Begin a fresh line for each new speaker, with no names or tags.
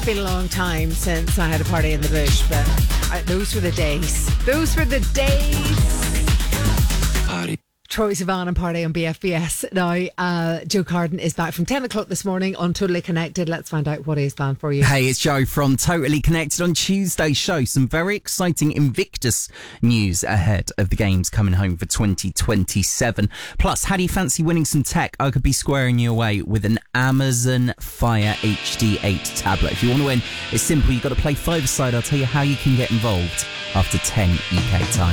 been a long time since I had a party in the bush, but those were the days. Those were the days.
Party.
Troy Sivan and Party on BFBS. Now, Joe Carden is back from 10 o'clock this morning on Totally Connected. Let's find out what he has planned for you.
Hey, it's Joe from Totally Connected. On Tuesday's show, some very exciting Invictus news ahead of the games coming home for 2027. Plus, how do you fancy winning some tech? I could be squaring you away with an Amazon Fire HD8 tablet. If you want to win, it's simple. You've got to play five-a-side. I'll tell you how you can get involved after 10 UK time.